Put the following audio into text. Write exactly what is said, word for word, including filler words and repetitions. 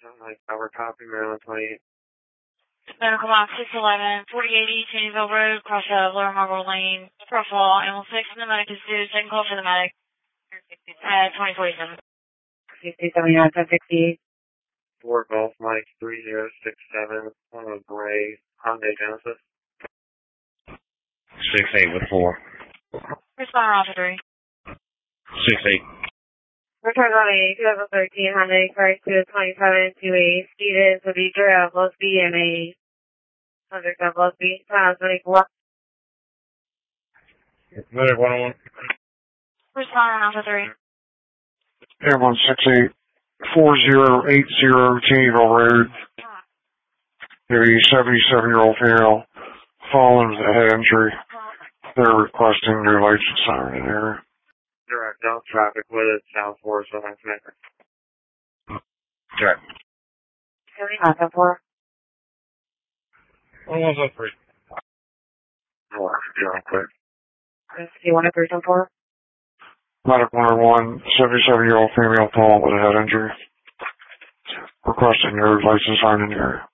Like Tower copy, Maryland twenty-eight. Medical Box six eleven, forty eighty, Chaneyville Road, cross of Lower Marble Lane, profile, animal six, and the medic is due. Second call for the medic at twenty forty-seven. sixty seventy-nine, ten sixty-eight. four Golf Mike three zero six seven on a gray Hyundai Genesis. six eight with four. Responder off three. six eight. Return on a twenty thirteen Hyundai Car two twenty-seven to a Stevens with the Dura of Losby and a Hundred of Losby, twenty-four. Medic one oh one. Responder off three. Airborne six eight four zero eight zero Chaneyville Road. A seventy-seven-year-old female fallen with a head injury. They're requesting new lights and siren in area. Direct out traffic with it, South Forest, so that's Maker. Check. Alpha four. one one oh three. I'll ask you real quick. Do you want a person four? Medic one oh one, seventy-seven-year-old female fall with a head injury. Requesting new lights and siren in area.